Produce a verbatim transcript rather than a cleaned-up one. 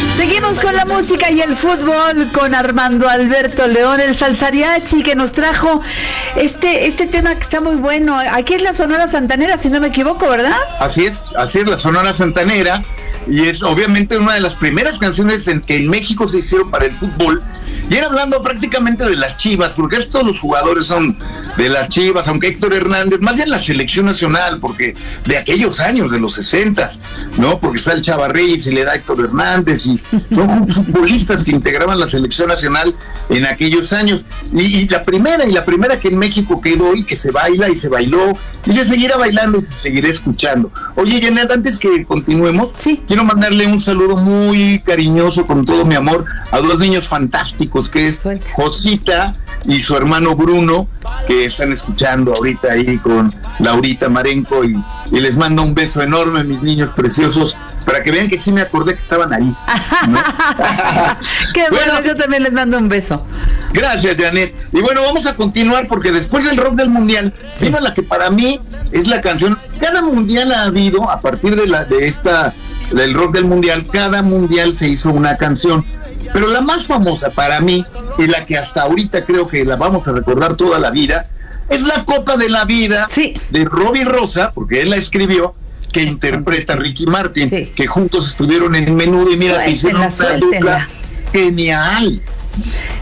Seguimos con la música y el fútbol con Armando Alberto León, el salsariachi, que nos trajo este este tema que está muy bueno. Aquí es la Sonora Santanera, si no me equivoco, ¿verdad? Así es, así es, la Sonora Santanera, y es obviamente una de las primeras canciones en que en México se hicieron para el fútbol, y era hablando prácticamente de las Chivas, porque estos los jugadores son de las Chivas, aunque Héctor Hernández, más bien la selección nacional, porque de aquellos años, de los sesentas, ¿no? Porque está el Chavarri y se le da a Héctor Hernández, y son futbolistas que integraban la selección nacional en aquellos años, y, y la primera, y la primera que en México quedó y que se baila y se bailó, y se seguirá bailando y se seguirá escuchando. Oye, Janet, antes que continuemos, sí, quiero mandarle un saludo muy cariñoso, con todo mi amor, a dos niños fantásticos, que es Suelta. Josita y su hermano Bruno, que están escuchando ahorita ahí con Laurita Marenco, y, y les mando un beso enorme, mis niños preciosos, para que vean que sí me acordé que estaban ahí, ¿no? Qué bueno, Bueno, yo también les mando un beso. gracias, Janet. Y bueno, vamos a continuar, porque después del rock del mundial, Sí. vino la que para mí es la canción. Cada mundial ha habido, a partir de la de esta, del rock del mundial, cada mundial se hizo una canción. Pero la más famosa para mí, y la que hasta ahorita creo que la vamos a recordar toda la vida, es la Copa de la Vida, Sí. de Robbie Rosa, porque él la escribió, que interpreta a Ricky Martin, Sí. que juntos estuvieron en Menudo, y mira, que hicieron Suéltenla, una dupla suéltenla. genial.